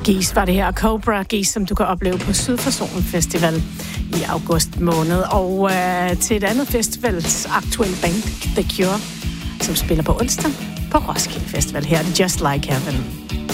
Gis var det her, Cobra Gis, som du kan opleve på Sydforsonen Festival i august måned. Og til et andet festivals aktuelle band, The Cure, som spiller på onsdag på Roskilde Festival. Her er det Just Like Heaven.